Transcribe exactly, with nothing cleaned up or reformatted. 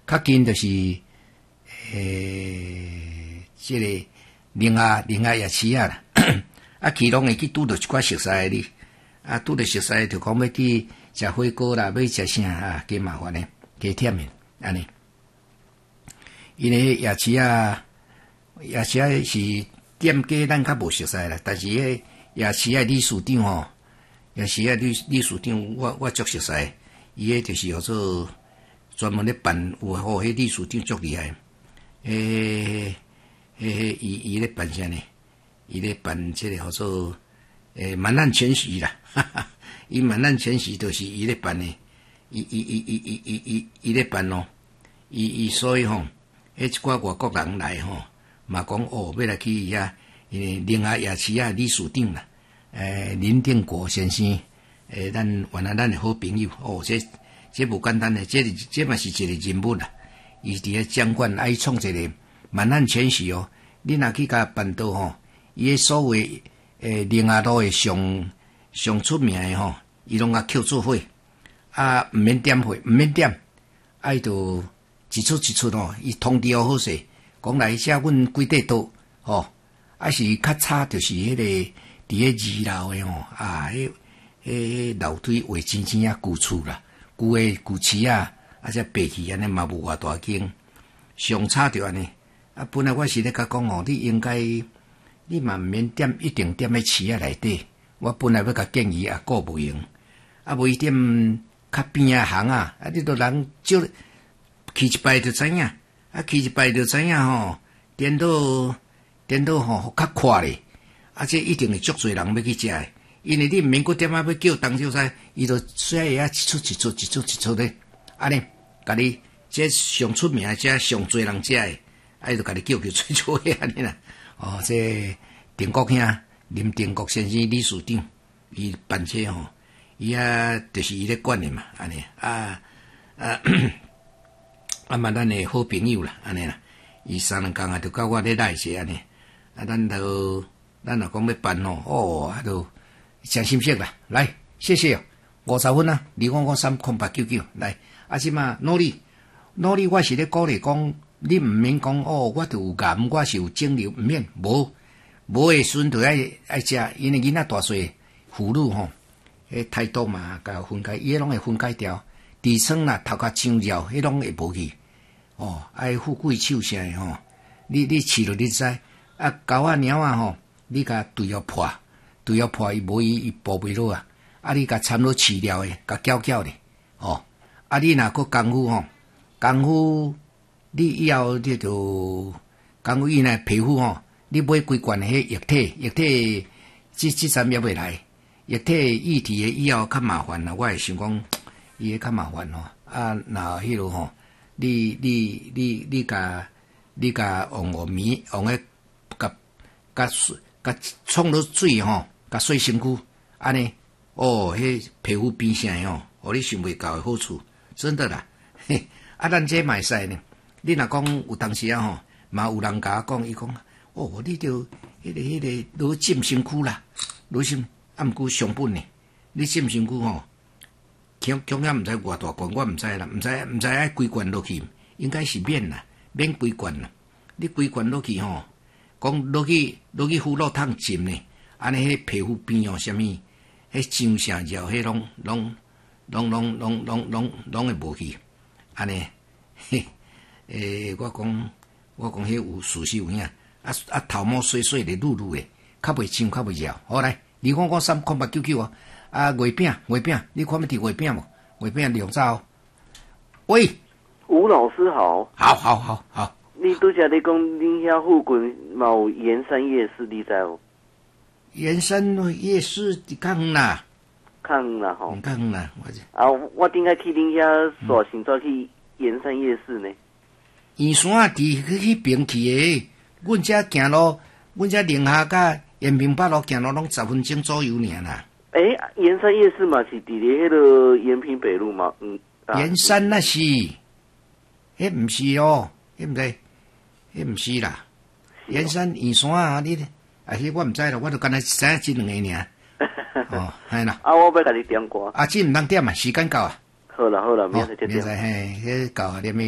较近就是诶，即、这个宁夏宁夏夜市啊啦，啊，去拢会去拄着一寡熟悉的哩，啊，拄着熟悉的就讲要去食火锅啦，要食啥啊，加麻烦的，加忝的，安尼。因为夜市啊，夜市啊是店家咱较无熟悉啦，但是迄夜市啊理事长吼，夜市啊理理事长我我足熟悉，伊迄就是叫做专门咧办，有好迄理事长足厉害，诶诶，伊伊咧办啥呢？伊咧办即个叫做诶满汉全席啦，哈哈，伊满汉全席就是伊咧办诶，伊伊伊伊伊伊伊伊咧办咯，伊伊所以吼。迄一寡外國人來吼，嘛講哦，要來去遐，因為寧夏夜市啊理事長啦，誒林定國先生，誒咱原來咱誒好朋友，哦，這這無簡單誒，這這嘛是一個人物啦，伊佇咧掌管愛創一個滿漢全席哦，你若去甲辦到吼，伊誒所謂誒寧夏路誒上上出名誒吼，伊攏甲扣做伙，啊毋免點伙，毋免點，愛著。一出一出吼，伊通知好勢，講來寫阮幾塊刀吼，啊是較差就是迄、那個佇迄二樓誒吼，啊迄迄樓梯畫青青啊舊厝啦，舊誒舊市啊，啊則白去安尼嘛無偌大間，上差着安尼。啊本來我是咧甲講吼，你應該你嘛毋免點一定點喺市啊內底，我本來要甲建議啊個無用，啊無伊點較邊啊行啊，啊你都人少。去一擺就知影，啊去一擺就知影吼，顛倒顛倒吼較快咧，啊這一定會足濟人要去食誒，因為你毋免擱點啊要叫當小菜，伊就說會啊一出一出一出一出咧，安尼，甲你這上出名這上濟人食誒，啊伊就甲你叫叫做做誒安尼啦，哦這定國兄林定國先生理事長，伊辦這吼，伊啊就是伊咧管誒嘛，安尼啊啊。啊嘛，咱誒好朋友啦，安尼啦，伊三兩工啊，就甲我咧來者安尼，啊，咱就咱若講要辦吼，哦，啊，就誠心色啦，來，謝謝哦，五十分啊，二五五三空八九九，來，啊，即嘛努力，努力，我是咧鼓勵講，你毋免講哦，我著有癌，我是有腫瘤，毋免，無，無誒時陣著愛愛食，因為囡仔大細婦女吼，迄態度嘛，甲分解，伊迄攏會分解掉，痔瘡啦，頭殼傷了，迄攏會無去。哦，愛富貴手啥誒吼，你你飼落你知，啊狗啊貓啊吼，你甲對要破，對要破伊無伊伊保袂落啊，啊你甲摻落飼料誒，甲攪攪咧，哦，啊你若閣功夫吼，功夫你以後你就功夫伊呢皮膚吼，你買規罐迄液體，液體即即陣也袂來，液體液體誒以後較麻煩啦，我會想講伊誒較麻煩吼，啊若迄落吼。你你你你甲你甲用個米用個甲甲甲沖落水吼，甲洗身軀，安尼哦，迄皮膚變啥吼，互你想袂到誒好處，真的啦。嘿，啊，咱這賣使呢？你若講有當時啊吼，嘛有人甲我講，伊講哦，你著迄個迄個攞浸身軀啦，攞浸啊毋過上本呢，你浸身軀吼。恐恐也毋知偌大罐，我毋知啦，毋知毋知愛規罐落去，應該是免啦，免規罐啦。你規罐落去吼，講落去落去敷落湯浸呢，安尼迄皮膚邊哦，啥物，迄上啥料，迄攏攏攏攏攏攏攏攏會無去，安尼，嘿，誒，我講我講迄有事實有影，啊啊頭毛細細的綠綠的，較袂青較袂繞，好來，二五五三空八九九哦。啊，月餅，月餅，你看要吃月餅無？月餅兩兆。喂， 吳老師好。 好好好好。 你拄則咧講恁遐附近嘛有鹽山夜市，你知無？ 鹽山夜市較遠啦。 較遠啦吼。 較遠啦，我就。 啊，我頂下去恁遐煞先走去鹽山夜市呢。 鹽山佇迄邊去誒，阮遮行路，阮遮寧夏甲延平北路行路攏十分鐘左右爾啦。 誒，鹽山夜市嘛是佇咧迄個延平北路嘛，嗯。 鹽山那是，迄毋是哦，迄毋知，迄毋是啦。鹽山鹽山啊，你啊，迄我毋知啦，我著干那知影即兩個爾。哦，係啦。 啊，我要甲你點歌。 啊，即毋通點啊，時間到啊。 好啦好啦，免使點。 免使嘿，迄到啊，點。